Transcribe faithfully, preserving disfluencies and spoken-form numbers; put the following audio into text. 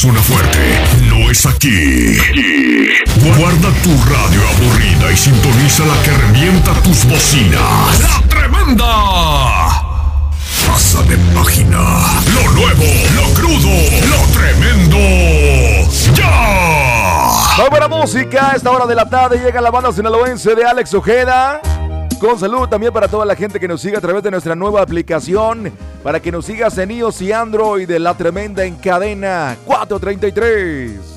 zona fuerte no es aquí. Guarda tu radio aburrida y sintoniza la que revienta tus bocinas. ¡La Tremenda! Pasa de página. Lo nuevo, lo crudo, lo tremendo. ¡Ya! Muy buena música. A esta hora de la tarde llega la banda sinaloense de Alex Ojeda. Con salud también para toda la gente que nos sigue a través de nuestra nueva aplicación. Para que nos sigas en iOS y Android de La Tremenda en cadena cuatrocientos treinta y tres.